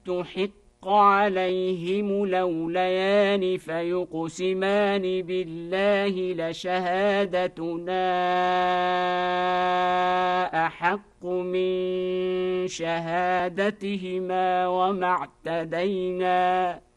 استحق عليهم الأوليان فيقسمان بالله لشهادتنا أحق من شهادتهما